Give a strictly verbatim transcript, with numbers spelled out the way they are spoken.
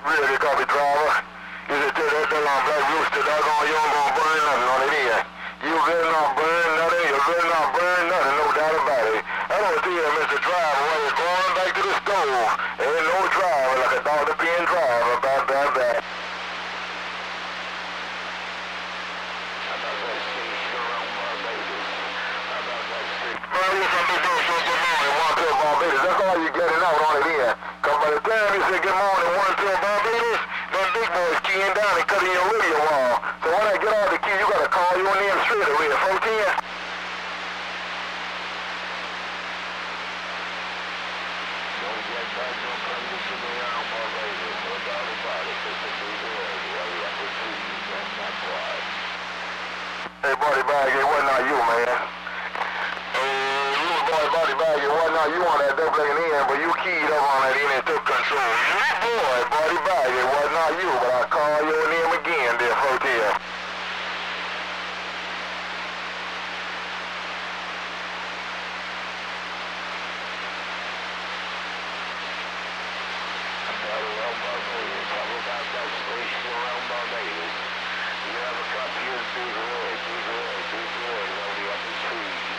Really, copy driver. You just tell that damn black rooster, doggone, you ain't gonna burn nothing on it here. You better not burn nothing, you better not burn nothing, no doubt about it. I don't see him, Mister Driver, while he's going back to the stove. Ain't no driver like a Doctor Pin driver, about that, that. That's all you getting out on it here. Cause by the time you say good morning, one, two, Barbados, them big boys keying down and cutting your radio wall. So when I get out the key, you gotta call your name straight away. fourteen. Don't get back, don't come to me around Barbados. No doubt about it. It's a big world. Yeah, we have to see you. That's not quiet. Hey, buddy bag, it wasn't not you, man. Boy, buddy bag, it wasn't not you on that double in, but you keyed up on that in and took control. Boy, buddy bag, it was not you, but I call your name again there, fourteen.